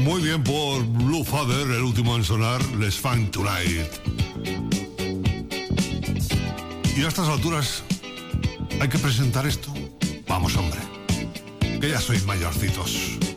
Muy bien por Blue Father, el último en sonar, Les Funk Tonight. Y a estas alturas, ¿hay que presentar esto? Vamos, hombre, que ya sois mayorcitos.